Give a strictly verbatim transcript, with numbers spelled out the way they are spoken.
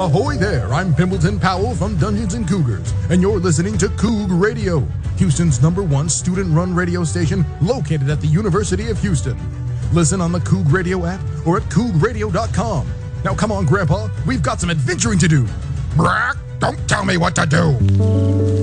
Ahoy there, I'm Pimbleton Powell from Dungeons and Cougars, and you're listening to Coug Radio, Houston's number one student-run radio station located at the University of Houston. Listen on the Coug Radio app or at coug radio dot com. Now come on, Grandpa, we've got some adventuring to do. Brack, don't tell me what to do.